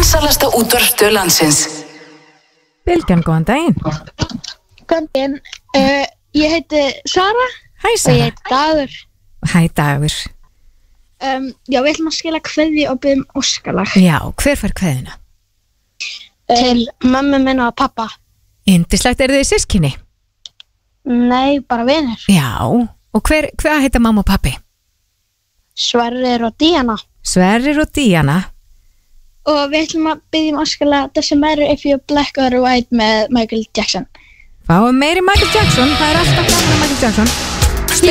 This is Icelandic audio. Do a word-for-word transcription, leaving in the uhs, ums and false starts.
Vinsælasta útvarpsstöð landsins. Bylgjan, góðan daginn. Góðan daginn. Uh, ég heiti Sara. Hæ, Og ég Sara. heiti Dagur. Hæ, Dagur. Um, já, við ætlum að skila kveðju og byrjum óskalag. Já, hver fær kveðina? Til mömmu minna og pappa. Yndislegt, eru þið systkini? Nei, bara vinir. Já, og hver, hvað heita mamma og pappi? Sverrir og Díana. Sverrir og Díana. Og við ætlum að byrjum óskalag Doesn't Matter If You're Black or White með Michael Jackson. Fáum meiri Michael Jackson, það er alltaf gaman að Michael Jackson.